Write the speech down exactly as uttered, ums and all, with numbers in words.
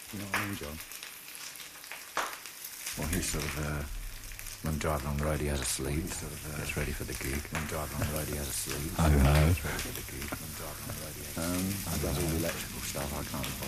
You know what I mean, John? Well, he's sort of, uh, when driving on the road he has a sleep, sort of, uh, gets ready for the gig. When driving on the road he has a sleep, Oh, no. gets ready for the gig. When driving on the road he has a sleep. Um, He does all the electrical stuff, I can't